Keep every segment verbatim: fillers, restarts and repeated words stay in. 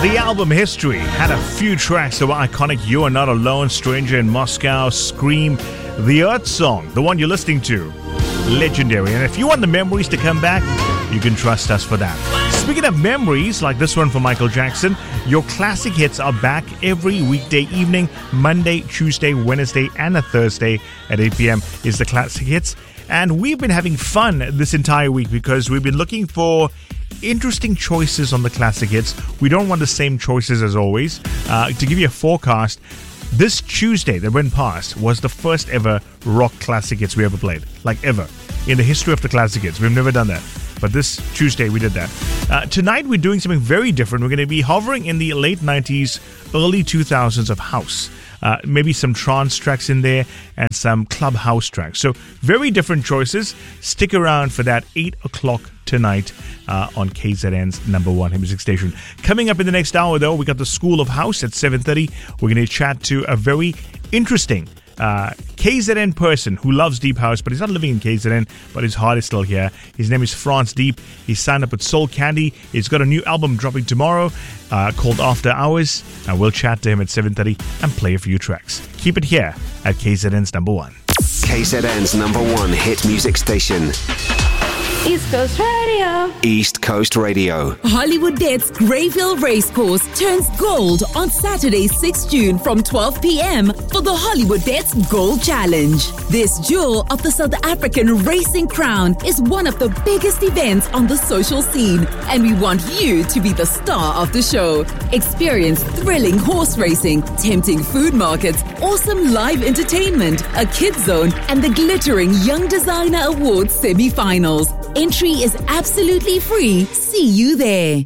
The album History had a few tracks that were iconic. You Are Not Alone, Stranger in Moscow, Scream, The Earth Song, the one you're listening to, legendary. And if you want the memories to come back, you can trust us for that. Speaking of memories, like this one from Michael Jackson, your classic hits are back every weekday evening. Monday, Tuesday, Wednesday, and a Thursday at eight p.m. is the classic hits. And we've been having fun this entire week because we've been looking for interesting choices on the classic hits. We don't want the same choices as always. Uh, to give you a forecast, this Tuesday that went past was the first ever rock classic hits we ever played. Like ever. In the history of the classic hits. We've never done that. But this Tuesday we did that. Uh, tonight we're doing something very different. We're going to be hovering in the late nineties, early two thousands of house. Uh, maybe some trance tracks in there and some club house tracks. So very different choices. Stick around for that eight o'clock tonight uh, on K Z N's number one hit music station. Coming up in the next hour though, we got the School of House at seven thirty. We're going to chat to a very interesting Uh, K Z N person who loves Deep House, but he's not living in K Z N, but his heart is still here. His name is France Deep. He's signed up with Soul Candy. He's got a new album dropping tomorrow uh, called After Hours, and we'll chat to him at seven thirty and play a few tracks. Keep it here at K Z N's number one. K Z N's number one hit music station. East Coast Radio. East Coast Radio. Hollywoodette's Greyville Racecourse turns gold on Saturday, sixth of June from twelve p.m. for the Hollywoodette's Gold Challenge. This jewel of the South African racing crown is one of the biggest events on the social scene, and we want you to be the star of the show. Experience thrilling horse racing, tempting food markets, awesome live entertainment, a kids zone, and the glittering Young Designer Awards semi-finals. Entry is absolutely free. See you there.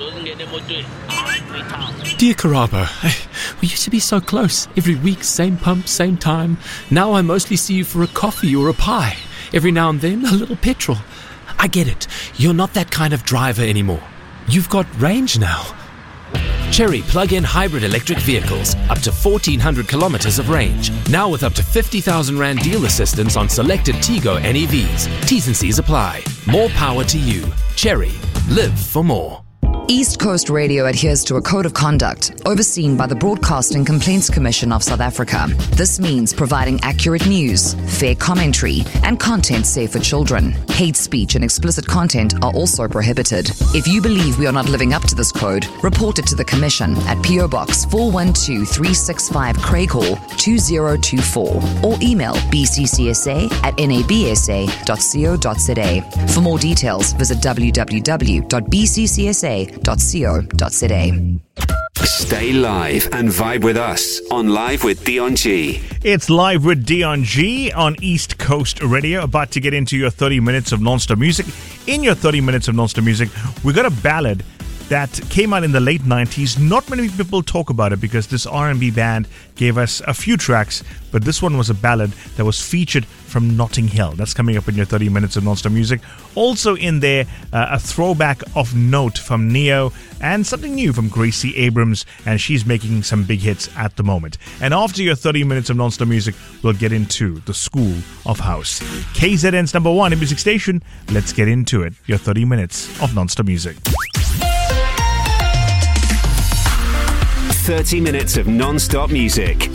Dear Karabo, we used to be so close. Every week, same pump, same time. Now I mostly see you for a coffee or a pie. Every now and then, a little petrol. I get it. You're not that kind of driver anymore. You've got range now. Chery plug-in hybrid electric vehicles, up to fourteen hundred kilometers of range. Now with up to fifty thousand rand deal assistance on selected Tigo N E Vs. T's and C's apply. More power to you. Chery. Live for more. East Coast Radio adheres to a code of conduct overseen by the Broadcasting Complaints Commission of South Africa. This means providing accurate news, fair commentary, and content safe for children. Hate speech and explicit content are also prohibited. If you believe we are not living up to this code, report it to the Commission at P O Box four one two three six five Craighall two zero two four or email b c c s a at n a b s a dot co dot z a. For more details, visit w w w dot b c c s a dot co dot z a. Stay live and vibe with us on Live with Dion G. It's Live with Dion G on East Coast Radio. About to get into your thirty minutes of non-stop music. In your thirty minutes of non-stop music, we got a ballad that came out in the late nineties. Not many people talk about it because this R and B band gave us a few tracks, but this one was a ballad that was featured from Notting Hill. That's coming up in your thirty minutes of non-stop music. Also in there, uh, a throwback of note from Neo and something new from Gracie Abrams, and she's making some big hits at the moment. And after your thirty minutes of non-stop music, we'll get into the School of House. K Z N's number one music station. Let's get into it. Your thirty minutes of non-stop music. thirty minutes of non-stop music.